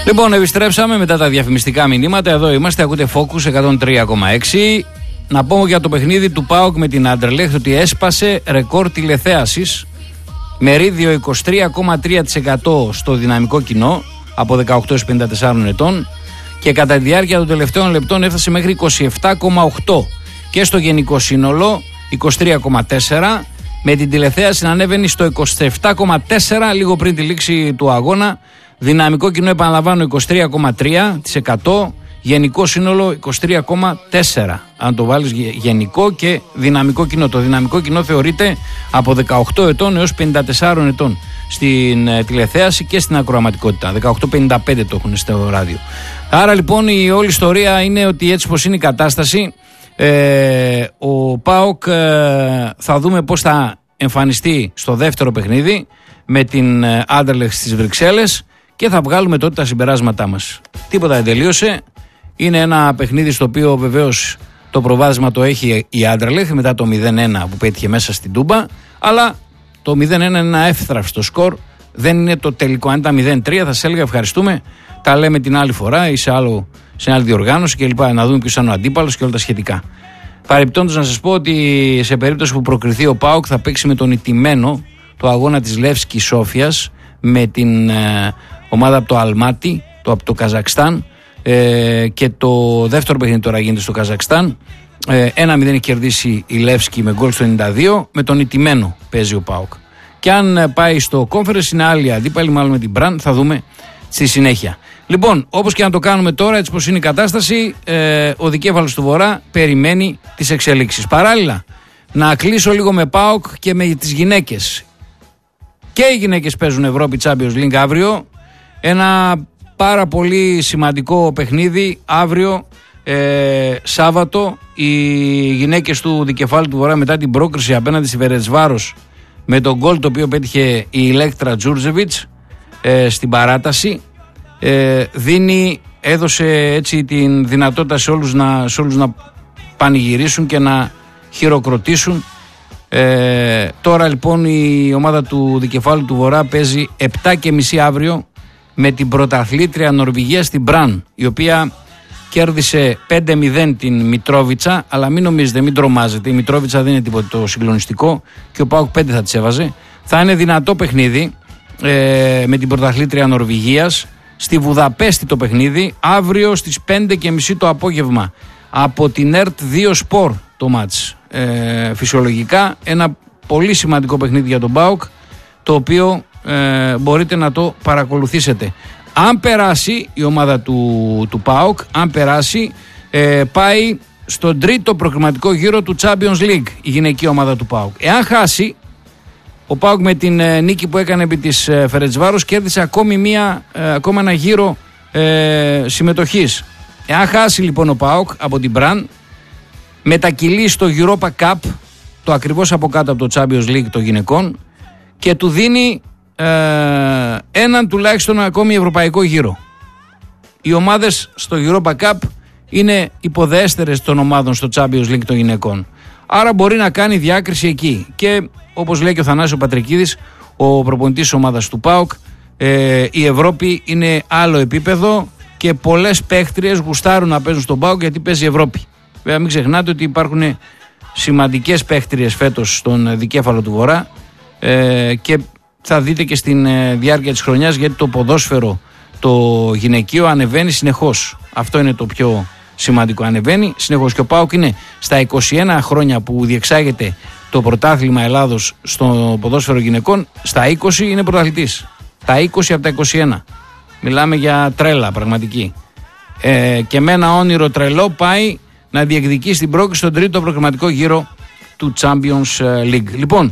Λοιπόν, επιστρέψαμε μετά τα διαφημιστικά μηνύματα. Εδώ είμαστε, ακούτε Focus 103,6. Να πούμε για το παιχνίδι του ΠΑΟΚ με την Άντερλεχτ ότι έσπασε ρεκόρ τηλεθέασης. Μερίδιο 23,3% στο δυναμικό κοινό από 18-54 ετών και κατά τη διάρκεια των τελευταίων λεπτών έφτασε μέχρι 27,8% και στο γενικό σύνολο 23,4%, με την τηλεθέαση να ανέβαινε στο 27,4% λίγο πριν τη λήξη του αγώνα. Δυναμικό κοινό, επαναλαμβάνω, 23,3%, γενικό σύνολο 23,4%. Αν το βάλεις γενικό και δυναμικό κοινό. Το δυναμικό κοινό θεωρείται από 18 ετών έως 54 ετών στην τηλεθέαση και στην ακροαματικότητα. 18-55 το έχουν στο ράδιο. Άρα λοιπόν η όλη ιστορία είναι ότι έτσι πως είναι η κατάσταση, ο ΠΑΟΚ θα δούμε πώς θα εμφανιστεί στο δεύτερο παιχνίδι με την Άντερλεχτ στις Βρυξέλλες και θα βγάλουμε τότε τα συμπεράσματά μας. Τίποτα δεν τελείωσε. Είναι ένα παιχνίδι στο οποίο βεβαίως το προβάδισμα το έχει η Άντερλεχτ μετά το 0-1 που πέτυχε μέσα στην Τούμπα, αλλά το 0-1 είναι ένα εύθραυστο σκορ, δεν είναι το τελικό. Αν ήταν 0-3 θα σας έλεγα ευχαριστούμε, τα λέμε την άλλη φορά ή σε άλλη διοργάνωση κλπ. Να δούμε ποιος είναι ο αντίπαλος και όλα τα σχετικά. Παρεπιπτόντως να σας πω ότι σε περίπτωση που προκριθεί ο ΠΑΟΚ θα παίξει με τον ηττημένο το αγώνα της Λεύσκης Σόφιας με την ομάδα από το Αλμάτι, από το Καζακστάν, και το δεύτερο παιχνίδι τώρα γίνεται στο Καζακστάν. 1-0 έχει κερδίσει η Λεύσκη με γκολ στο 92, με τον ηττημένο παίζει ο ΠΑΟΚ. Και αν πάει στο Conference είναι άλλη αντίπαλη, μάλλον με την Μπραν, θα δούμε στη συνέχεια. Λοιπόν, όπως και να το κάνουμε τώρα, έτσι πως είναι η κατάσταση, ο δικέφαλος του Βορρά περιμένει τις εξελίξεις. Παράλληλα, να κλείσω λίγο με ΠΑΟΚ και με τις γυναίκες. Και οι γυναίκες παίζουν Ευρώπη Champions League αύριο. Ένα πάρα πολύ σημαντικό παιχνίδι αύριο, Σάββατο. Οι γυναίκες του δικεφάλου του Βορρά μετά την πρόκριση απέναντι στη Φερεντσβάρος με τον γκολ το οποίο πέτυχε η Ηλέκτρα Τζούρτζεβιτς στην παράταση, έδωσε έτσι την δυνατότητα σε όλους να πανηγυρίσουν και να χειροκροτήσουν. Τώρα λοιπόν η ομάδα του δικεφάλου του Βορρά παίζει 7:30 αύριο με την πρωταθλήτρια Νορβηγία στην Μπραν, η οποία κέρδισε 5-0 την Μητρόβιτσα, αλλά μην νομίζετε, μην τρομάζετε, η Μητρόβιτσα δεν είναι τίποτα το συγκλονιστικό και ο ΠΑΟΚ 5 θα της έβαζε. Θα είναι δυνατό παιχνίδι με την πρωταθλήτρια Νορβηγίας στη Βουδαπέστη το παιχνίδι, αύριο στις 5:30 το απόγευμα από την ΕΡΤ 2 Σπορ το μάτς. Φυσιολογικά ένα πολύ σημαντικό παιχνίδι για τον ΠΑΟΚ, το οποίο μπορείτε να το παρακολουθήσετε. Αν περάσει η ομάδα του ΠΑΟΚ, αν περάσει, πάει στον τρίτο προκριματικό γύρο του Champions League η γυναική ομάδα του ΠΑΟΚ. Εάν χάσει, ο ΠΑΟΚ με την νίκη που έκανε επί της Φερεντσβάρος κέρδισε ακόμα ένα γύρο συμμετοχής. Εάν χάσει λοιπόν ο ΠΑΟΚ από την Μπραν, μετακυλεί στο Europa Cup, το ακριβώς από κάτω από το Champions League των γυναικών, και του δίνει έναν τουλάχιστον ακόμη ευρωπαϊκό γύρο. Οι ομάδες στο Europa Cup είναι υποδέστερες των ομάδων στο Champions League των γυναικών. Άρα μπορεί να κάνει διάκριση εκεί. Και όπως λέει και ο Θανάσης ο Πατρικίδης, ο προπονητής της ομάδας του ΠΑΟΚ, η Ευρώπη είναι άλλο επίπεδο και πολλές παίχτριες γουστάρουν να παίζουν στον ΠΑΟΚ γιατί παίζει η Ευρώπη. Βέβαια μην ξεχνάτε ότι υπάρχουν σημαντικές παίχτριες φέτος στον δικέφαλο του Βορρά, και θα δείτε και στην διάρκεια της χρονιάς, γιατί το ποδόσφαιρο το γυναικείο ανεβαίνει συνεχώς. Αυτό είναι το πιο σημαντικό, ανεβαίνει συνεχώς. Και ο ΠΑΟΚ είναι στα 21 χρόνια που διεξάγεται το πρωτάθλημα Ελλάδος στο ποδόσφαιρο γυναικών, στα 20 είναι πρωταθλητής. Τα 20 από τα 21. Μιλάμε για τρέλα πραγματική. Και με ένα όνειρο τρελό πάει να διεκδικήσει την πρόκριση στον τρίτο προκριματικό γύρο του Champions League. Λοιπόν,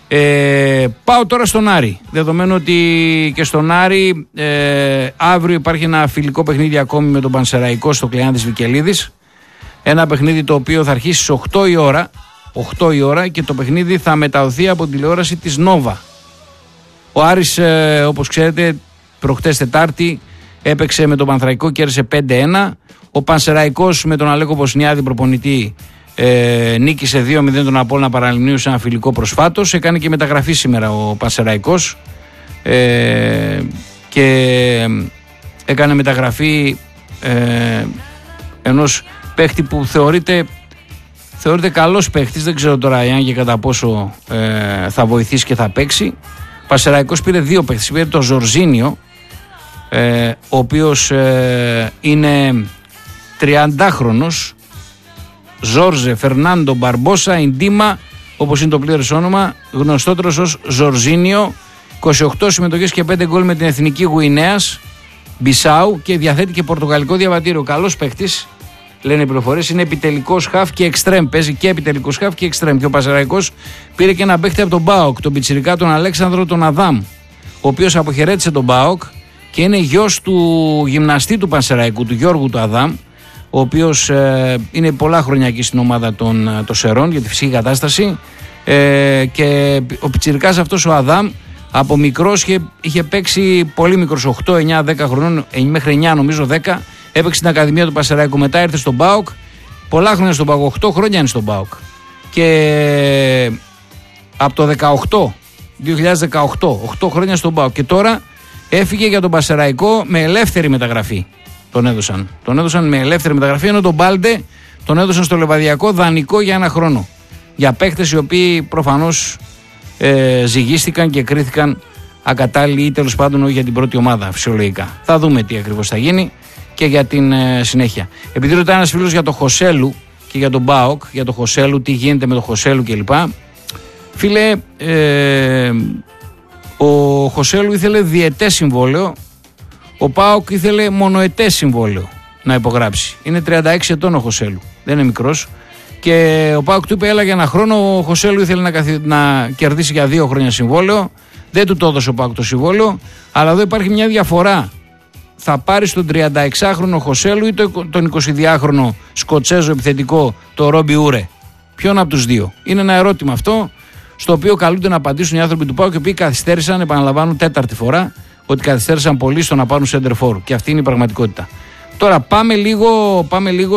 πάω τώρα στον Άρη. Δεδομένου ότι και στον Άρη αύριο υπάρχει ένα φιλικό παιχνίδι ακόμη με τον Πανσεραϊκό στο Κλεάνθης Βικελίδης. Ένα παιχνίδι το οποίο θα αρχίσει στις 8 η ώρα και το παιχνίδι θα μεταδοθεί από την τηλεόραση της Νόβα. Ο Άρης, όπως ξέρετε, προχτές Τετάρτη έπαιξε με τον Πανθραϊκό, κέρδισε 5-1. Ο Πανσεραϊκός με τον Αλέκο Ποσνιάδη προπονητή νίκησε 2-0 τον Απόλλωνα Παραλιμνίου σε ένα φιλικό προσφάτως. Έκανε και μεταγραφή σήμερα ο Πανσεραϊκός, και έκανε μεταγραφή ενός παίχτη που θεωρείται καλός παίχτης. Δεν ξέρω τώρα αν και κατά πόσο θα βοηθήσει και θα παίξει. Ο Πανσεραϊκός πήρε 2 παίχτες. Πήρε τον Ζορζίνιο, ο οποίος είναι 30χρονος, Ζόρζε Φερνάντο Μπαρμπόσα Ιντίμα, όπως είναι το πλήρες όνομα, γνωστότερος ως Ζορζίνιο. 28 συμμετοχές και 5 γκολ με την εθνική Γουινέας Μπισάου και διαθέτει και πορτογαλικό διαβατήριο. Καλός παίχτης, λένε οι πληροφορίες. Είναι επιτελικός χαφ και εξτρέμ. Παίζει και επιτελικός χαφ και εξτρέμ. Και ο Πανσεραϊκός πήρε και ένα παίχτη από τον ΠΑΟΚ, τον πιτσιρικά, τον Αλέξανδρο τον Αδάμ, ο οποίος αποχαιρέτησε τον ΠΑΟΚ και είναι γιος του γυμναστή του Πανσεραϊκού, του Γιώργου του Αδάμ, ο οποίος είναι πολλά χρόνια εκεί στην ομάδα των Σερών για τη φυσική κατάσταση. Και ο πιτσιρικάς αυτός ο Αδάμ από μικρός είχε παίξει πολύ μικρός, 8, 9, 10 χρονών, μέχρι 9 νομίζω 10, έπαιξε στην Ακαδημία του Πανσεραϊκού, μετά ήρθε στον ΠΑΟΚ, πολλά χρόνια στον ΠΑΟΚ, 8 χρόνια είναι στον ΠΑΟΚ. Και από το 2018, 8 χρόνια στον ΠΑΟΚ, και τώρα έφυγε για τον Πανσεραϊκό με ελεύθερη μεταγραφή. Τον έδωσαν με ελεύθερη μεταγραφή, ενώ τον Μπάλντε τον έδωσαν στο Λεβαδιακό δανεικό για 1 χρόνο. Για παίκτες οι οποίοι προφανώς ζυγίστηκαν και κρίθηκαν ακατάλληλοι ή τέλος πάντων όχι για την πρώτη ομάδα, φυσιολογικά. Θα δούμε τι ακριβώς θα γίνει και για την συνέχεια. Επειδή ρωτάει ένας φίλος για το Χωσέλου και για τον ΠΑΟΚ, για το Χωσέλου, τι γίνεται με το Χωσέλου κλπ. Φίλε, ο Χωσέλου ήθελε διετές συμβόλαιο, ο ΠΑΟΚ ήθελε μονοετές συμβόλαιο να υπογράψει. Είναι 36 ετών ο Χωσέλου, δεν είναι μικρός. Και ο ΠΑΟΚ του είπε έλα για 1 χρόνο. Ο Χωσέλου ήθελε να κερδίσει για 2 χρόνια συμβόλαιο. Δεν του το έδωσε ο ΠΑΟΚ το συμβόλαιο. Αλλά εδώ υπάρχει μια διαφορά. Θα πάρει τον 36χρονο Χωσέλου ή τον 22χρονο Σκοτσέζο επιθετικό, το Ρόμπι Ούρε? Ποιον από τους δύο? Είναι ένα ερώτημα αυτό, στο οποίο καλούνται να απαντήσουν οι άνθρωποι του ΠΑΟΚ, οι οποίοι καθυστέρησαν, επαναλαμβάνουν 4η φορά, ότι καθυστέρησαν πολύ στο να πάρουν center for. Και αυτή είναι η πραγματικότητα. Τώρα πάμε λίγο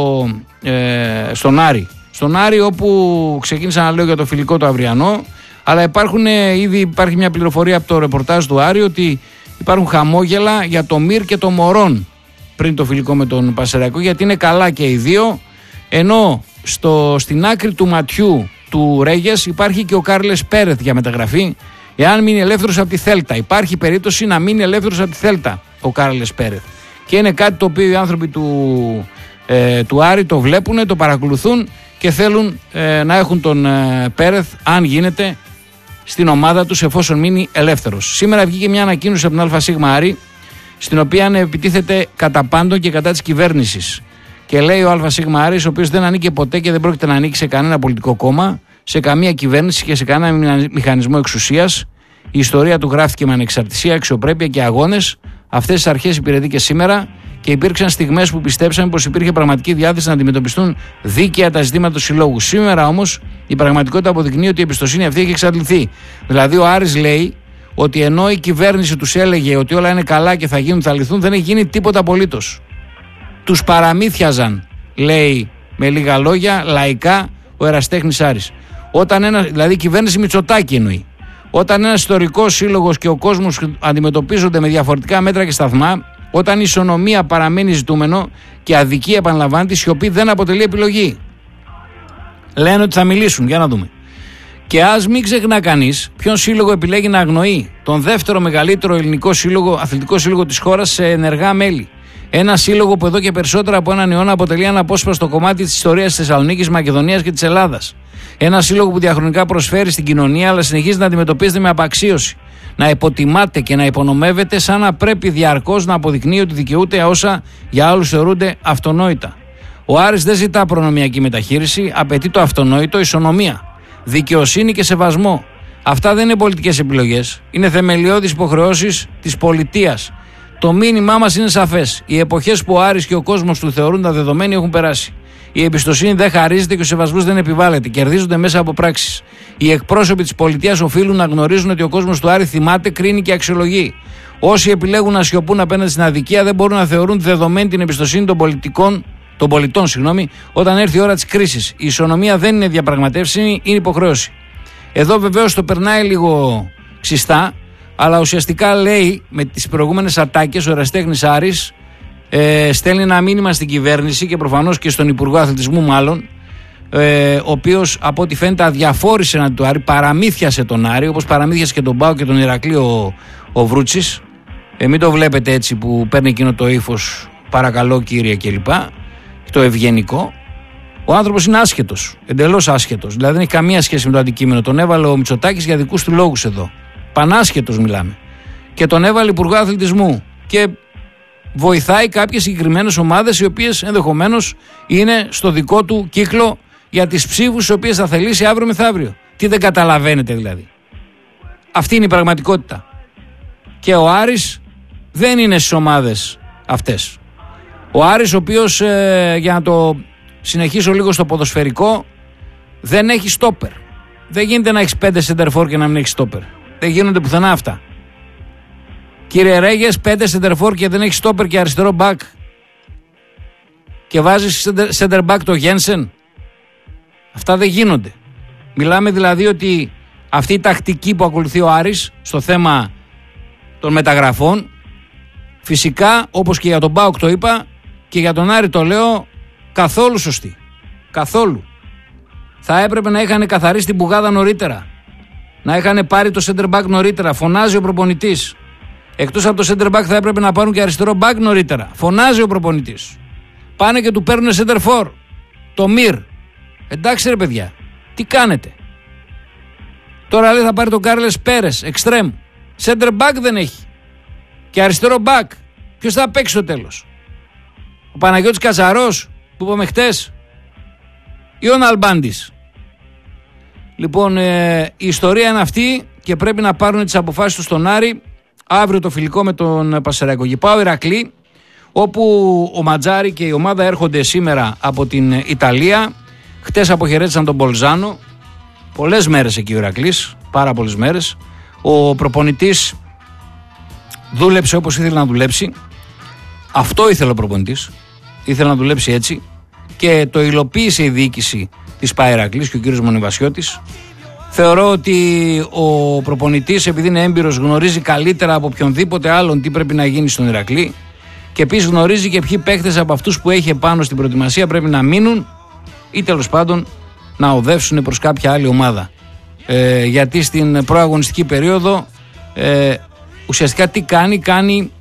στον Άρη. Στον Άρη, όπου ξεκίνησα να λέω για το φιλικό το αυριανό, αλλά υπάρχει μια πληροφορία από το ρεπορτάζ του Άρη ότι υπάρχουν χαμόγελα για το Μυρ και το Μωρόν πριν το φιλικό με τον Πανσεραϊκό, γιατί είναι καλά και οι δύο, ενώ στην άκρη του ματιού του Ρέγες υπάρχει και ο Κάρλες Πέρεθ για μεταγραφή, εάν μείνει ελεύθερος από τη Θέλτα. Υπάρχει περίπτωση να μείνει ελεύθερος από τη Θέλτα ο Κάρλες Πέρεθ. Και είναι κάτι το οποίο οι άνθρωποι του Άρη το βλέπουν, το παρακολουθούν και θέλουν να έχουν τον Πέρεθ, αν γίνεται, στην ομάδα τους εφόσον μείνει ελεύθερος. Σήμερα βγήκε μια ανακοίνωση από την ΑΣ Άρη, στην οποία επιτίθεται κατά πάντων και κατά της κυβέρνησης. Και λέει ο ΑΣ Άρης, ο οποίος δεν ανήκε ποτέ και δεν πρόκειται να ανήκει σε κανένα πολιτικό κόμμα, σε καμία κυβέρνηση και σε κανένα μηχανισμό εξουσίας. Η ιστορία του γράφτηκε με ανεξαρτησία, αξιοπρέπεια και αγώνες. Αυτές τις αρχές υπηρετεί και σήμερα και υπήρξαν στιγμές που πιστέψαμε πως υπήρχε πραγματική διάθεση να αντιμετωπιστούν δίκαια τα ζητήματα του συλλόγου. Σήμερα όμως η πραγματικότητα αποδεικνύει ότι η εμπιστοσύνη αυτή έχει εξαντληθεί. Δηλαδή ο Άρης λέει ότι ενώ η κυβέρνηση τους έλεγε ότι όλα είναι καλά και θα λυθούν, δεν έχει γίνει τίποτα απολύτως. Τους παραμύθιαζαν, λέει με λίγα λόγια, λαϊκά, ο ερασιτέχνης Άρης. Δηλαδή η κυβέρνηση Μητσοτάκη εννοεί. Όταν ένας ιστορικός σύλλογος και ο κόσμος αντιμετωπίζονται με διαφορετικά μέτρα και σταθμά, όταν η ισονομία παραμένει ζητούμενο και αδικία επαναλαμβάνεται, η σιωπή δεν αποτελεί επιλογή. Λένε ότι θα μιλήσουν, για να δούμε. Και ας μην ξεχνά κανείς ποιον σύλλογο επιλέγει να αγνοεί. Τον δεύτερο μεγαλύτερο ελληνικό αθλητικό σύλλογο της χώρας σε ενεργά μέλη. Ένα σύλλογο που εδώ και περισσότερα από έναν αιώνα αποτελεί ένα απόσπαστο κομμάτι της ιστορίας της Θεσσαλονίκης, Μακεδονίας και της Ελλάδας. Ένα σύλλογο που διαχρονικά προσφέρει στην κοινωνία, αλλά συνεχίζει να αντιμετωπίζεται με απαξίωση. Να υποτιμάται και να υπονομεύεται, σαν να πρέπει διαρκώς να αποδεικνύει ότι δικαιούται όσα για άλλους θεωρούνται αυτονόητα. Ο Άρης δεν ζητά προνομιακή μεταχείριση, απαιτεί το αυτονόητο, ισονομία, δικαιοσύνη και σεβασμό. Αυτά δεν είναι πολιτικές επιλογές. Είναι θεμελιώδεις υποχρεώσεις της πολιτείας. Το μήνυμά μας είναι σαφές. Οι εποχές που ο Άρης και ο κόσμος του θεωρούν τα δεδομένη έχουν περάσει. Η εμπιστοσύνη δεν χαρίζεται και ο σεβασμός δεν επιβάλλεται. Κερδίζονται μέσα από πράξεις. Οι εκπρόσωποι της πολιτείας οφείλουν να γνωρίζουν ότι ο κόσμος του Άρη θυμάται, κρίνει και αξιολογεί. Όσοι επιλέγουν να σιωπούν απέναντι στην αδικία δεν μπορούν να θεωρούν δεδομένη την εμπιστοσύνη των πολιτών, όταν έρθει η ώρα της κρίσης. Η ισονομία δεν είναι διαπραγματεύσιμη, είναι υποχρέωση. Εδώ βεβαίως το περνάει λίγο ξιστά, Αλλά ουσιαστικά λέει με τις προηγούμενες ατάκες ο ερασιτέχνης Άρης στέλνει ένα μήνυμα στην κυβέρνηση και προφανώς και στον Υπουργό Αθλητισμού μάλλον, ο οποίος από ό,τι φαίνεται αδιαφόρησε εναντί του Άρη, παραμύθιασε τον Άρη, όπως παραμύθιασε και τον ΠΑΟΚ και τον Ηρακλή ο Βρούτσης. Μην το βλέπετε έτσι που παίρνει εκείνο το ύφος παρακαλώ κύριε κλπ. Το ευγενικό. Ο άνθρωπος είναι άσχετος, εντελώς άσχετος. Δηλαδή δεν έχει καμία σχέση με το αντικείμενο. Τον έβαλε ο Μητσοτάκης για δικούς του λόγους εδώ. Πανάσχετος μιλάμε. Και τον έβαλε Υπουργό Αθλητισμού. Και βοηθάει κάποιες συγκεκριμένες ομάδες οι οποίες ενδεχομένως είναι στο δικό του κύκλο για τις ψήφους τις οποίες θα θελήσει αύριο μεθαύριο. Τι δεν καταλαβαίνετε δηλαδή? Αυτή είναι η πραγματικότητα. Και ο Άρης δεν είναι στις ομάδες αυτές. Ο Άρης ο οποίος, για να το συνεχίσω λίγο στο ποδοσφαιρικό, δεν έχει στόπερ. Δεν γίνεται να έχεις 5 σεντερφόρ και να μην έχεις στόπερ. Δεν γίνονται πουθενά αυτά. Κύριε Ρέγες, 5 σεντερφόρ και δεν έχει στόπερ και αριστερό μπακ. Και βάζεις σεντερ μπακ το Γένσεν. Αυτά δεν γίνονται. Μιλάμε δηλαδή ότι αυτή η τακτική που ακολουθεί ο Άρης στο θέμα των μεταγραφών, φυσικά όπως και για τον ΠΑΟΚ το είπα και για τον Άρη το λέω, καθόλου σωστή. Καθόλου. Θα έπρεπε να είχαν καθαρίσει την πουγάδα νωρίτερα. Να είχαν πάρει το center back νωρίτερα. Φωνάζει ο προπονητής. Εκτός από το center back θα έπρεπε να πάρουν και αριστερό back νωρίτερα. Φωνάζει ο προπονητής. Πάνε και του παίρνουν center for. Το Μυρ. Εντάξει ρε παιδιά. Τι κάνετε? Τώρα λέει θα πάρει τον Κάρλες Πέρες. Εξτρέμ. Center back δεν έχει. Και αριστερό back. Ποιος θα παίξει στο τέλος? Ο Παναγιώτης Κατσαρός που είπαμε χτες ή ο Ναλμπάντης? Λοιπόν, η ιστορία είναι αυτή και πρέπει να πάρουν τις αποφάσεις τους στον Άρη. Αύριο το φιλικό με τον Πασεραϊκό. Πάω Ηρακλή, όπου ο Ματζάρη και η ομάδα έρχονται σήμερα από την Ιταλία. Χτες αποχαιρέτησαν τον Μπολζάνο. Πολλές μέρες εκεί ο Ηρακλής, πάρα πολλές μέρες. Ο προπονητής δούλεψε όπως ήθελε να δουλέψει. Αυτό ήθελε ο προπονητής. Ήθελε να δουλέψει έτσι. Και το υλοποίησε η διοίκηση της ΠΑΕ Ηρακλής και ο κύριος Μονιβασιώτης. Θεωρώ ότι ο προπονητής, επειδή είναι έμπειρος, γνωρίζει καλύτερα από οποιονδήποτε άλλον τι πρέπει να γίνει στον Ηρακλή. Και επίσης γνωρίζει και ποιοι παίκτες από αυτούς που έχει επάνω στην προετοιμασία πρέπει να μείνουν ή τέλος πάντων να οδεύσουν προς κάποια άλλη ομάδα. Γιατί στην προαγωνιστική περίοδο ουσιαστικά τι κάνει? Κάνει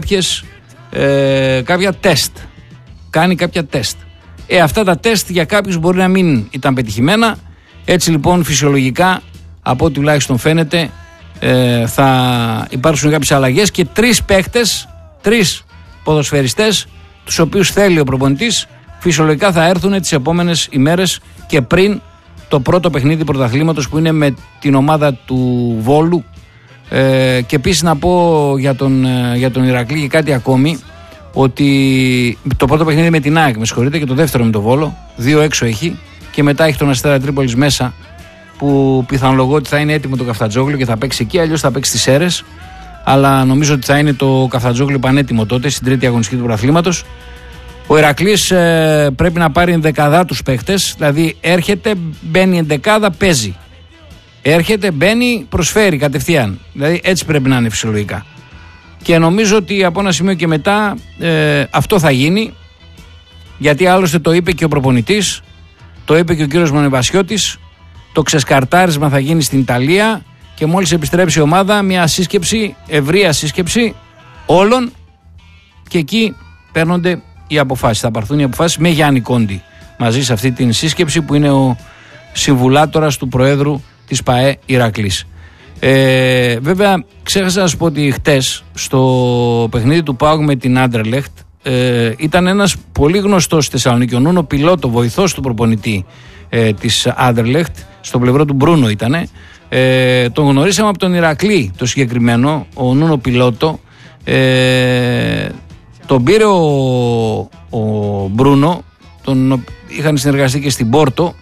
κάποια τεστ. Κάνει κάποια τεστ. Αυτά τα τεστ για κάποιους μπορεί να μην ήταν πετυχημένα. Έτσι λοιπόν φυσιολογικά, από ό,τι τουλάχιστον φαίνεται, θα υπάρξουν κάποιες αλλαγές και 3 παίχτες, 3 ποδοσφαιριστές, τους οποίους θέλει ο προπονητής, φυσιολογικά θα έρθουν τις επόμενες ημέρες και πριν το πρώτο παιχνίδι πρωταθλήματος που είναι με την ομάδα του Βόλου. Και επίσης να πω για τον Ηρακλή και κάτι ακόμη, ότι το πρώτο παιχνίδι με την ΑΕΚ, με συγχωρείτε, και το δεύτερο με τον Βόλο, 2 έξω έχει και μετά έχει τον Αστέρα Τρίπολης μέσα, που πιθανολογώ ότι θα είναι έτοιμο το Καφτατζόγλιο και θα παίξει εκεί, αλλιώς θα παίξει στις Σέρρες, αλλά νομίζω ότι θα είναι το Καφτατζόγλιο πανέτοιμο τότε στην τρίτη αγωνιστική του πρωταθλήματος. Ο Ηρακλής πρέπει να πάρει ενδεκαδά τους παίχτες, δηλαδή έρχεται, μπαίνει ενδεκάδα, παίζει. Έρχεται, μπαίνει, προσφέρει κατευθείαν. Δηλαδή έτσι πρέπει να είναι φυσιολογικά. Και νομίζω ότι από ένα σημείο και μετά αυτό θα γίνει, γιατί άλλωστε το είπε και ο προπονητής, το είπε και ο κύριος Μονιβασιώτης, το ξεσκαρτάρισμα θα γίνει στην Ιταλία και μόλις επιστρέψει η ομάδα, μια σύσκεψη, ευρεία σύσκεψη όλων και εκεί παίρνονται οι αποφάσεις. Θα πάρθουν οι αποφάσεις με Γιάννη Κόντι μαζί σε αυτή την σύσκεψη που είναι ο συμβουλάτορας του Προέδρου της ΠΑΕ Ηρακλής. Βέβαια ξέχασα να σας πω ότι χτες στο παιχνίδι του ΠΑΟΚ με την Άντερλεχτ ήταν ένας πολύ γνωστός στη Θεσσαλονίκη, ο Νούνο Πιλότο, βοηθός του προπονητή της Άντερλεχτ, στο πλευρό του Μπρούνο ήτανε. Τον γνωρίσαμε από τον Ηρακλή το συγκεκριμένο, ο Νούνο Πιλότο. Τον πήρε ο Μπρούνο, τον είχαν συνεργαστεί και στην Πόρτο.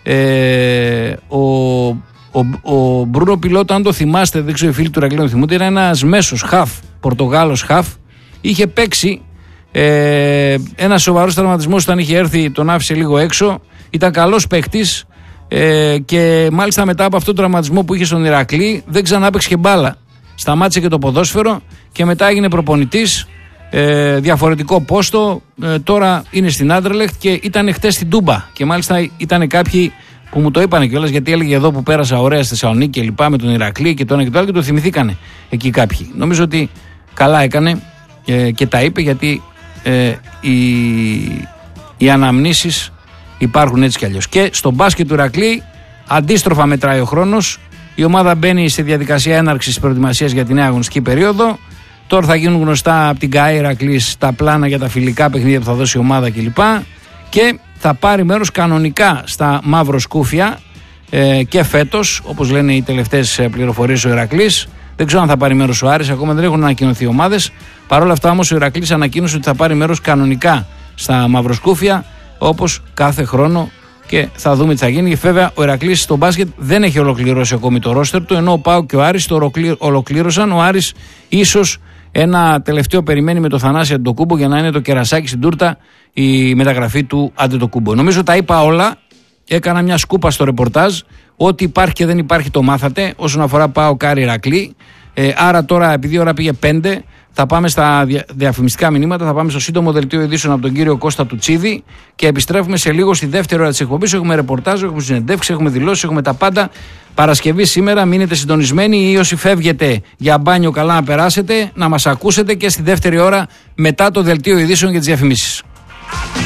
Ο Μπρούνο Πιλότο, αν το θυμάστε, δεν ξέρω οι φίλοι του Ηρακλή το θυμούνται, ήταν ένας μέσος χαφ, Πορτογάλος χαφ. Είχε παίξει ένα σοβαρός τραυματισμός όταν είχε έρθει, τον άφησε λίγο έξω. Ήταν καλός παίκτης και μάλιστα μετά από αυτόν τον τραυματισμό που είχε στον Ηρακλή δεν ξανά έπαιξε και μπάλα σταμάτησε και το ποδόσφαιρο και μετά έγινε προπονητής, διαφορετικό πόστο. Τώρα είναι στην Άντερλεχτ και ήταν χτες στην Τούμπα. Και μάλιστα ήταν κάποιοι που μου το είπανε κιόλας, γιατί έλεγε εδώ που πέρασα ωραία στη Θεσσαλονίκη και λοιπά με τον Ηρακλή και το ένα και το άλλο, και το θυμηθήκανε εκεί κάποιοι. Νομίζω ότι καλά έκανε και τα είπε, γιατί οι αναμνήσεις υπάρχουν έτσι κι αλλιώς. Και στο μπάσκετ του Ηρακλή αντίστροφα μετράει ο χρόνος. Η ομάδα μπαίνει στη διαδικασία έναρξης προετοιμασίας για τη νέα αγωνιστική περίοδο. Τώρα θα γίνουν γνωστά από την ΚΑΕ Ηρακλής τα πλάνα για τα φιλικά παιχνίδια που θα δώσει η ομάδα κλπ. Και θα πάρει μέρος κανονικά στα Μαυροσκούφια και φέτος, όπως λένε οι τελευταίες πληροφορίες, ο Ηρακλής. Δεν ξέρω αν θα πάρει μέρος ο Άρης, ακόμα δεν έχουν ανακοινωθεί ομάδες. Παρ' όλα αυτά όμως ο Ηρακλής ανακοίνωσε ότι θα πάρει μέρος κανονικά στα Μαυροσκούφια, όπως κάθε χρόνο, και θα δούμε τι θα γίνει. Βέβαια, ο Ηρακλής στο μπάσκετ δεν έχει ολοκληρώσει ακόμη το ρόστερ του, ενώ ο ΠΑΟΚ και ο Άρης το ολοκλήρωσαν. Ο Άρης ίσως ένα τελευταίο περιμένει με το Θανάση Αντετοκούμπο για να είναι το κερασάκι στην τούρτα η μεταγραφή του Αντετοκούμπο. Νομίζω τα είπα όλα. Έκανα μια σκούπα στο ρεπορτάζ. Ό,τι υπάρχει και δεν υπάρχει το μάθατε όσον αφορά ΠΑΟΚ Άρη Ηρακλή. Άρα τώρα, επειδή η ώρα πήγε 5, θα πάμε στα διαφημιστικά μηνύματα, θα πάμε στο σύντομο δελτίο ειδήσεων από τον κύριο Κώστα Τουτσίδη και επιστρέφουμε σε λίγο στη δεύτερη ώρα της εκπομπής. Έχουμε ρεπορτάζ, έχουμε συνεντεύξεις, έχουμε δηλώσεις, έχουμε τα πάντα. Παρασκευή σήμερα, μείνετε συντονισμένοι, ή όσοι φεύγετε για μπάνιο καλά να περάσετε, να μας ακούσετε και στη δεύτερη ώρα μετά το δελτίο ειδήσεων για τις διαφημίσεις.